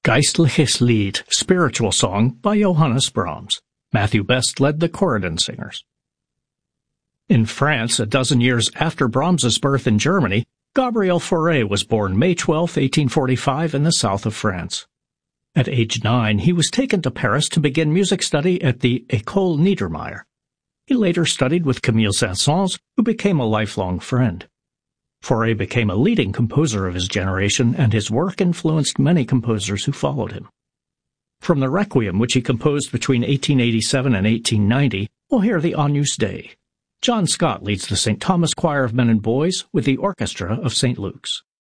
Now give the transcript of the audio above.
Geistliches Lied, Spiritual Song by Johannes Brahms. Matthew Best led the Corridon singers. In France, a dozen years after Brahms's birth in Germany, Gabriel Fauré was born May 12, 1845, in the south of France. At age 9, he was taken to Paris to begin music study at the École Niedermeyer. He later studied with Camille Saint-Saëns, who became a lifelong friend. Fauré became a leading composer of his generation, and his work influenced many composers who followed him. From the Requiem, which he composed between 1887 and 1890, we'll hear the Agnus Dei. John Scott leads the St. Thomas Choir of Men and Boys with the Orchestra of St. Luke's.